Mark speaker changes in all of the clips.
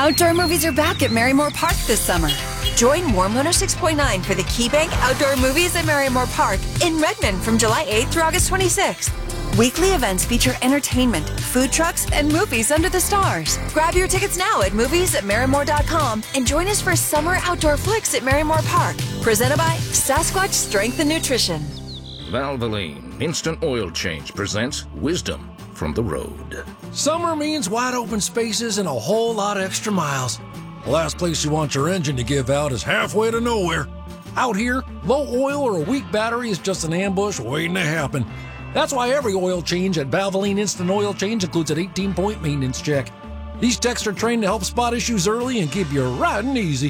Speaker 1: Outdoor movies are back at Marymore Park this summer. Join Warm 106.9 for the KeyBank Outdoor Movies at Marymore Park in Redmond from July 8th through August 26th. Weekly events feature entertainment, food trucks, and movies under the stars. Grab your tickets now at movies@marymore.com and join us for summer outdoor flicks at Marymore Park. Presented by Sasquatch Strength and Nutrition.
Speaker 2: Valvoline Instant Oil Change presents Wisdom from the Road.
Speaker 3: Summer means wide open spaces and a whole lot of extra miles. The last place you want your engine to give out is halfway to nowhere. Out here, low oil or a weak battery is just an ambush waiting to happen. That's why every oil change at Valvoline Instant Oil Change includes an 18-point maintenance check. These techs are trained to help spot issues early and keep you riding easy.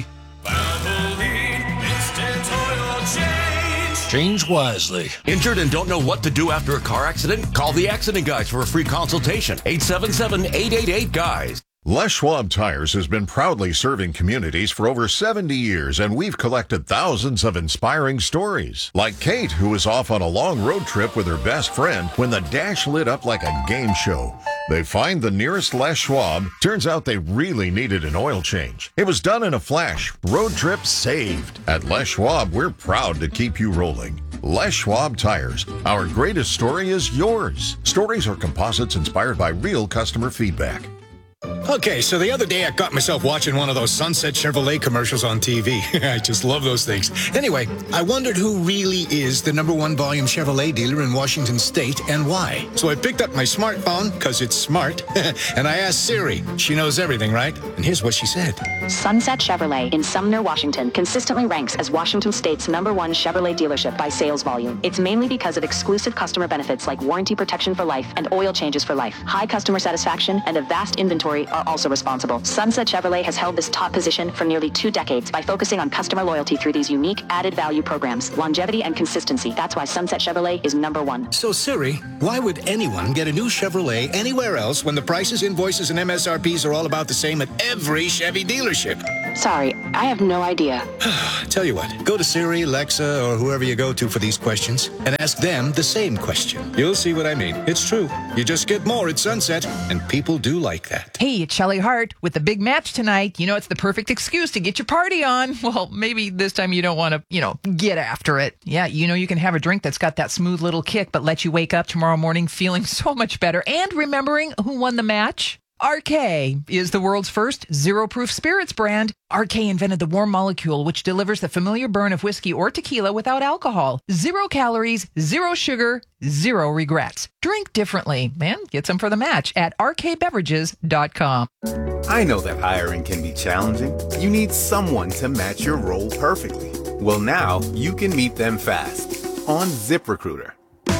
Speaker 4: Valvoline Instant Oil Change.
Speaker 3: Change wisely.
Speaker 5: Injured and don't know what to do after a car accident? Call the Accident Guys for a free consultation. 877-888-GUYS.
Speaker 6: Les Schwab Tires has been proudly serving communities for over 70 years, and we've collected thousands of inspiring stories. Like Kate, who was off on a long road trip with her best friend when the dash lit up like a game show. They find the nearest Les Schwab. Turns out they really needed an oil change. It was done in a flash. Road trip saved. At Les Schwab, we're proud to keep you rolling. Les Schwab Tires. Our greatest story is yours. Stories are composites inspired by real customer feedback.
Speaker 7: Okay, so the other day I got myself watching one of those Sunset Chevrolet commercials on TV. I just love those things. Anyway, I wondered who really is the #1 volume Chevrolet dealer in Washington State and why. So I picked up my smartphone, because it's smart, and I asked Siri. She knows everything, right? And here's what she said.
Speaker 8: Sunset Chevrolet in Sumner, Washington consistently ranks as Washington State's #1 Chevrolet dealership by sales volume. It's mainly because of exclusive customer benefits like warranty protection for life and oil changes for life. High customer satisfaction and a vast inventory are also responsible. Sunset Chevrolet has held this top position for nearly 2 decades by focusing on customer loyalty through these unique added value programs, longevity and consistency. That's why Sunset Chevrolet is #1.
Speaker 7: So Siri, why would anyone get a new Chevrolet anywhere else when the prices, invoices, and MSRPs are all about the same at every Chevy dealership?
Speaker 8: Sorry, I have no idea.
Speaker 7: Tell you what, go to Siri, Alexa, or whoever you go to for these questions and ask them the same question. You'll see what I mean. It's true. You just get more at Sunset, and people do like that.
Speaker 9: Hey, it's Shelly Hart with the big match tonight. You know, it's the perfect excuse to get your party on. Well, maybe this time you don't want to, get after it. Yeah, you can have a drink that's got that smooth little kick, but let you wake up tomorrow morning feeling so much better and remembering who won the match. RK is the world's first zero-proof spirits brand. RK invented the warm molecule, which delivers the familiar burn of whiskey or tequila without alcohol. 0 calories, 0 sugar, 0 regrets. Drink differently and get some for the match at rkbeverages.com.
Speaker 10: I know that hiring can be challenging. You need someone to match your role perfectly. Well, now you can meet them fast on ZipRecruiter.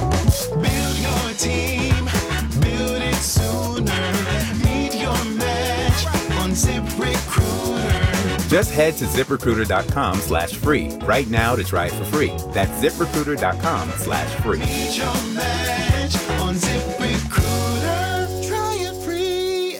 Speaker 4: Build your team, build it sooner. Meet your match on ZipRecruiter.
Speaker 10: Just head to ZipRecruiter.com/free right now to try it for free. That's ZipRecruiter.com/free.
Speaker 4: Meet your match on ZipRecruiter. Try it free.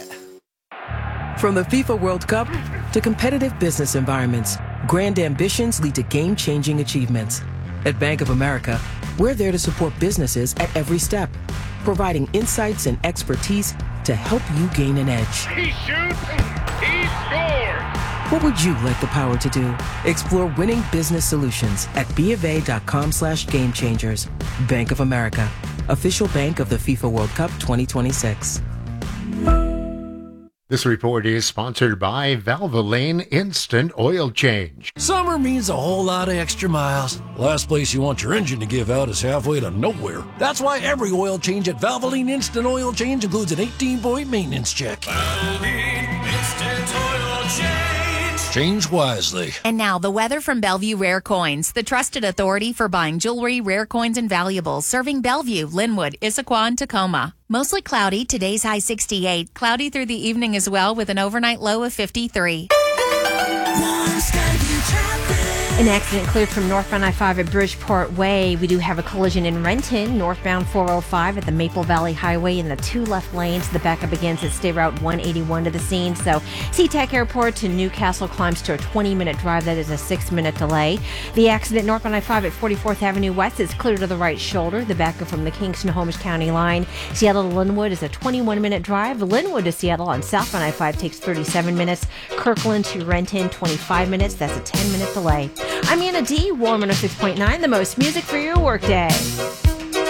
Speaker 11: From the FIFA World Cup to competitive business environments, grand ambitions lead to game-changing achievements. At Bank of America, we're there to support businesses at every step, providing insights and expertise to help you gain an edge.
Speaker 4: He shoots, he scores.
Speaker 11: What would you like the power to do? Explore winning business solutions at BofA.com/gamechangers. Bank of America, official bank of the FIFA World Cup 2026.
Speaker 12: This report is sponsored by Valvoline Instant Oil Change.
Speaker 3: Summer means a whole lot of extra miles. The last place you want your engine to give out is halfway to nowhere. That's why every oil change at Valvoline Instant Oil Change includes an 18-point maintenance check.
Speaker 4: Valvoline Instant Oil Change.
Speaker 3: Change wisely.
Speaker 13: And now the weather from Bellevue Rare Coins, the trusted authority for buying jewelry, rare coins, and valuables, serving Bellevue, Linwood, Issaquah, and Tacoma. Mostly cloudy, today's high 68. Cloudy through the evening as well with an overnight low of 53.
Speaker 4: One Skyview traffic.
Speaker 14: An accident cleared from northbound I-5 at Bridgeport Way. We do have a collision in Renton, northbound 405 at the Maple Valley Highway in the 2 left lanes. The backup begins at State Route 181 to the scene. So SeaTac Airport to Newcastle climbs to a 20-minute drive. That is a 6-minute delay. The accident northbound I-5 at 44th Avenue West is clear to the right shoulder. The backup from the Kingston-Holmes County line. Seattle to Linwood is a 21-minute drive. Linwood to Seattle on southbound I-5 takes 37 minutes. Kirkland to Renton, 25 minutes. That's a 10-minute delay. I'm Anna D. Warm 106.9, the most music for your workday.